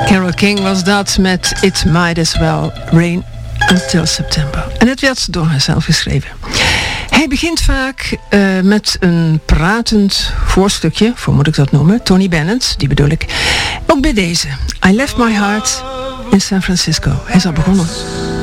Carole King was dat met It Might As Well Rain Until September. En het werd door haarzelf geschreven. Hij begint vaak met een pratend voorstukje, voor moet ik dat noemen, Tony Bennett, die bedoel ik. Ook bij deze, I Left My Heart in San Francisco. Hij is al begonnen.